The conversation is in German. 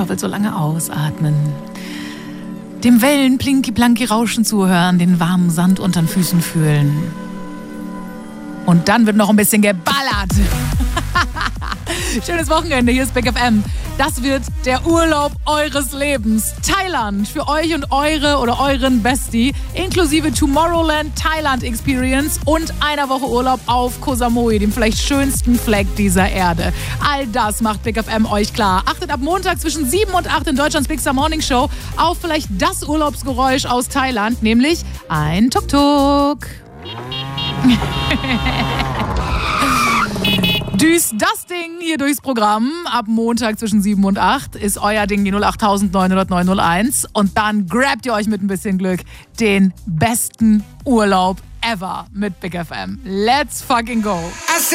doppelt so lange ausatmen. Dem Wellen Plinki-Planki-Rauschen zuhören, den warmen Sand unter den Füßen fühlen. Und dann wird noch ein bisschen geballert. Schönes Wochenende, hier ist Big FM. Das wird der Urlaub eures Lebens. Thailand für euch und eure oder euren Bestie, inklusive Tomorrowland Thailand Experience und einer Woche Urlaub auf Koh Samui, dem vielleicht schönsten Fleck dieser Erde. All das macht Big FM euch klar. Achtet ab Montag zwischen 7 und 8 in Deutschlands Big Star Morning Show auf vielleicht das Urlaubsgeräusch aus Thailand, nämlich ein Tuk-Tuk. Düst das Ding hier durchs Programm. Ab Montag zwischen 7 und 8 ist euer Ding die 08900 und dann grabt ihr euch mit ein bisschen Glück den besten Urlaub ever mit Big FM. Let's fucking go!